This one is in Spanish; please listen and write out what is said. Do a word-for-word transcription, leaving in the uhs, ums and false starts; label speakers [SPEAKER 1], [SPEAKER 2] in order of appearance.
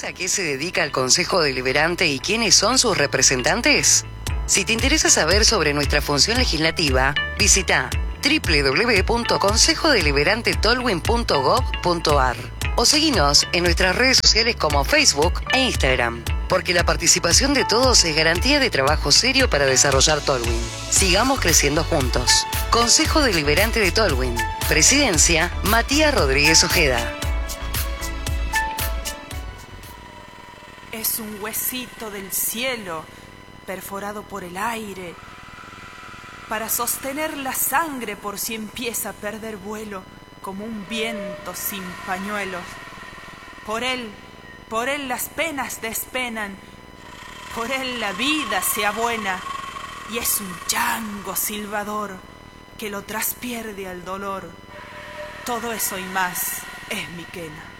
[SPEAKER 1] ¿Sabes a qué se dedica el Consejo Deliberante y quiénes son sus representantes? Si te interesa saber sobre nuestra función legislativa, visita doble u doble u doble u punto consejo deliberante tolwyn punto gov punto ar o seguinos en nuestras redes sociales como Facebook e Instagram, porque la participación de todos es garantía de trabajo serio para desarrollar Tolwyn. Sigamos creciendo juntos. Consejo Deliberante de Tolwyn. Presidencia, Matías Rodríguez Ojeda.
[SPEAKER 2] Es un huesito del cielo, perforado por el aire, para sostener la sangre por si empieza a perder vuelo, como un viento sin pañuelos. Por él, por él las penas despenan, por él la vida sea buena, y es un chango silbador que lo traspierde al dolor. Todo eso y más es mi quena.